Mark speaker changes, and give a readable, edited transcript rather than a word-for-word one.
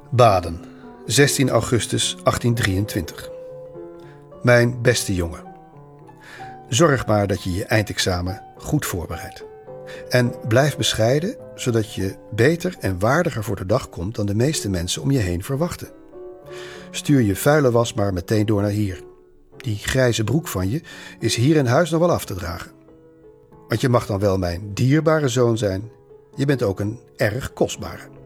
Speaker 1: Baden, 16 augustus 1823. Mijn beste jongen. Zorg maar dat je je eindexamen goed voorbereidt. En blijf bescheiden, zodat je beter en waardiger voor de dag komt dan de meeste mensen om je heen verwachten. Stuur je vuile was maar meteen door naar hier. Die grijze broek van je is hier in huis nog wel af te dragen. Want je mag dan wel mijn dierbare zoon zijn, je bent ook een erg kostbare.